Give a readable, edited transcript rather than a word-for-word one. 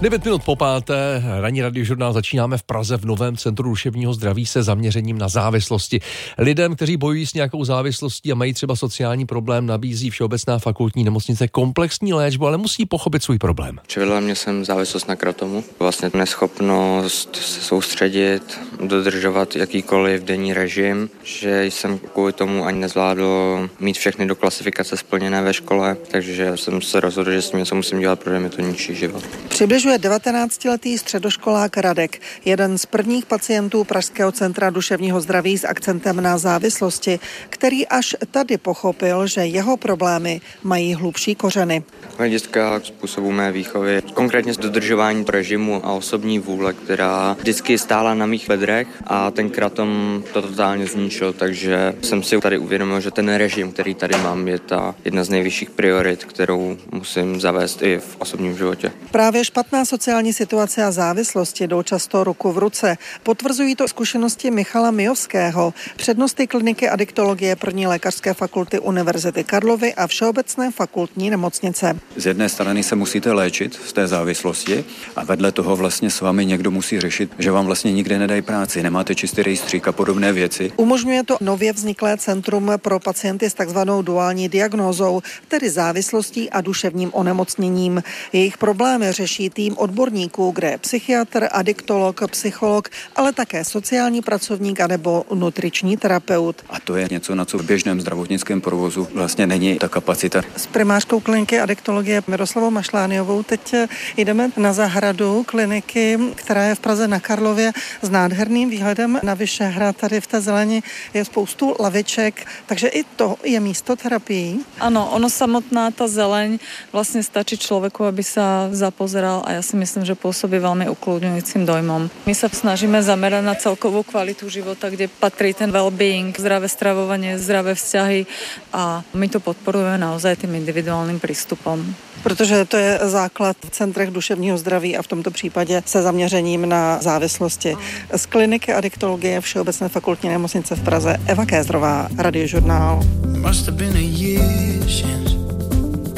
9 minut po páté, ranní radiožurnál začínáme v Praze v novém centru duševního zdraví se zaměřením na závislosti. Lidem, kteří bojují s nějakou závislostí a mají třeba sociální problém, nabízí Všeobecná fakultní nemocnice komplexní léčbu, ale musí pochopit svůj problém. Přivedla mě sem závislost na kratomu, vlastně neschopnost se soustředit, dodržovat jakýkoliv denní režim, že jsem kvůli tomu ani nezvládl mít všechny do klasifikace splněné ve škole, takže jsem se rozhodl, že s tím něco musím dělat, protože mi to ničí život. Přibližuje 19letý středoškolák Radek, jeden z prvních pacientů Pražského centra duševního zdraví s akcentem na závislosti, který až tady pochopil, že jeho problémy mají hlubší kořeny. Hlediska způsobu mé výchovy, konkrétně z dodržování režimu a osobní vůle, která vždycky stála na mých bedrech a ten kratom to totálně zničil, takže jsem si tady uvědomil, že ten režim, který tady mám, je ta jedna z nejvyšších priorit, kterou musím zavést i v osobním životě. Právě špatná sociální situace a závislosti jdou často ruku v ruce. Potvrzují to zkušenosti Michala Mijovského, přednosty kliniky adiktologie 1. lékařské fakulty Univerzity Karlovy a Všeobecné fakultní nemocnice. Z jedné strany se musíte léčit z té závislosti a vedle toho vlastně s vámi někdo musí řešit, že vám vlastně nikde nedají práci, nemáte čistý rejstřík a podobné věci. Umožňuje to nově vzniklé centrum pro pacienty s takzvanou duální diagnózou, tedy závislostí a duševním onemocněním. Jejich problémy řeší tým odborníků, kde je psychiatr, adiktolog, psycholog, ale také sociální pracovník anebo nutriční terapeut. A to je něco, na co v běžném zdravotnickém provozu vlastně není ta kapacita. S primářkou kliniky adiktologie Miroslavou Mašlániovou teď jdeme na zahradu kliniky, která je v Praze na Karlově s nádherným výhledem na Vyšehrad. Tady v té zeleni je spoustu laviček, takže i to je místo terapii. Áno, ono samotná tá zeleň vlastne stačí človeku, aby sa zapozeral a ja si myslím, že pôsobí veľmi ukľudňujúcim dojmom. My sa snažíme zamerať na celkovú kvalitu života, kde patrí ten well-being, zdravé stravovanie, zdravé vzťahy a my to podporujeme naozaj tým individuálnym prístupom. Protože to je základ v centrech duševního zdraví a v tomto případě se zaměřením na závislosti. Z kliniky adiktologie Všeobecné fakultní nemocnice v Praze Eva Kézrová, Radiožurnál.